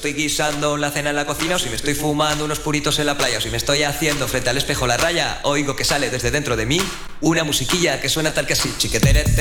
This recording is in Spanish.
estoy guisando la cena en la cocina, o si me estoy fumando unos puritos en la playa, o si me estoy haciendo frente al espejo la raya, oigo que sale desde dentro de mí una musiquilla que suena tal que así. Chiqueterete,